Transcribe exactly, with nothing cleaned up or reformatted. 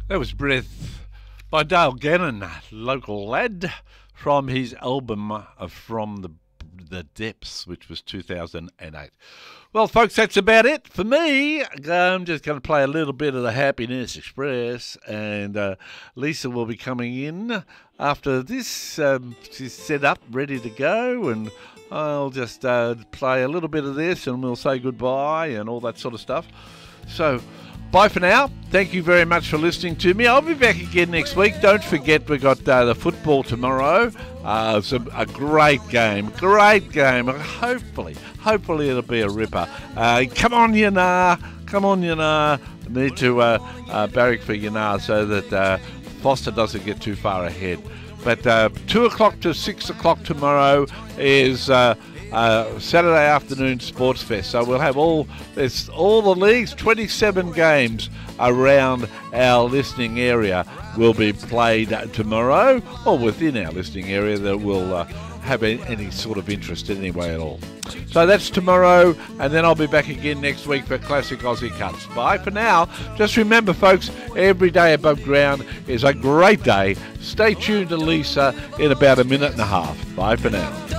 That was Breath by Dale Gannon, local lad, from his album uh, From the the Depths, which was two thousand eight. Well, folks, that's about it for me. I'm just going to play a little bit of the Happiness Express, and uh, Lisa will be coming in after this. Um, she's set up, ready to go, and I'll just uh, play a little bit of this, and we'll say goodbye and all that sort of stuff. So, bye for now. Thank you very much for listening to me. I'll be back again next week. Don't forget, we've got uh, the football tomorrow. Uh, it's a, a great game. Great game. Hopefully, hopefully it'll be a ripper. Uh, come on, Yanar. Come on, Yanar. Need to uh, uh, barrack for Yanar so that uh, Foster doesn't get too far ahead. But uh, two o'clock to six o'clock tomorrow is... Uh, Uh, Saturday afternoon sports fest. So we'll have all there's all the leagues, twenty-seven games around our listening area will be played tomorrow, or within our listening area that will uh, have any, any sort of interest anyway at all. So that's tomorrow, and then I'll be back again next week for Classic Aussie Cuts. Bye for now. Just remember, folks, every day above ground is a great day. Stay tuned to Lisa in about a minute and a half. Bye for now.